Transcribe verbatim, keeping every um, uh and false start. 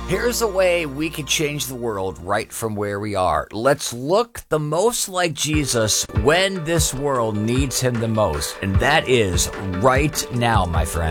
Here's a way we can change the world right from where we are. Let's look the most like Jesus when this world needs him the most. And that is right now, my friend.